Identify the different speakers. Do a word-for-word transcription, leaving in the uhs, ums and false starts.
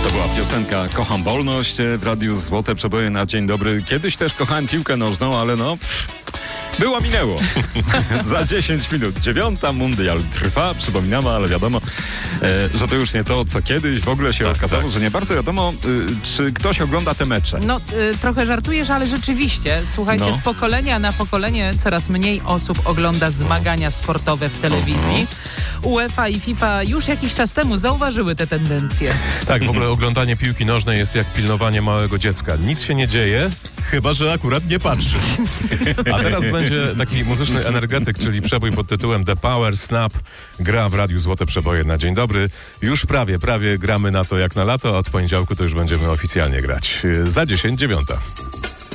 Speaker 1: To była piosenka Kocham wolność w Radiu Złote Przeboje na dzień dobry. Kiedyś też kochałem piłkę nożną, ale no... Było, minęło. Za dziesięć minut dziewiąta, mundial trwa, przypominamy, ale wiadomo, e, że to już nie to, co kiedyś. W ogóle się tak, okazało, tak. że nie bardzo wiadomo, y, czy ktoś ogląda te mecze.
Speaker 2: No, y, trochę żartujesz, ale rzeczywiście, słuchajcie, no. z pokolenia na pokolenie coraz mniej osób ogląda zmagania sportowe w telewizji. Uh-huh. UEFA i FIFA już jakiś czas temu zauważyły te tendencje.
Speaker 3: Tak, w ogóle oglądanie piłki nożnej jest jak pilnowanie małego dziecka. Nic się nie dzieje, chyba że akurat nie patrzy. A teraz będzie taki muzyczny energetyk, czyli przebój pod tytułem The Power Snap. Gra w Radiu Złote Przeboje na dzień dobry. Już prawie, prawie gramy na to jak na lato. Od poniedziałku to już będziemy oficjalnie grać. Za dziesięć dziewiąta.